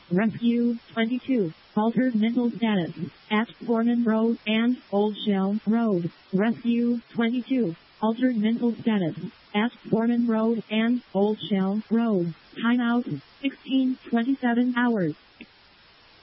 Rescue 22. Altered mental status at Foreman Road and Old Shell Road. Rescue 22. Altered mental status at Foreman Road and Old Shell Road. Timeout 16:27 hours.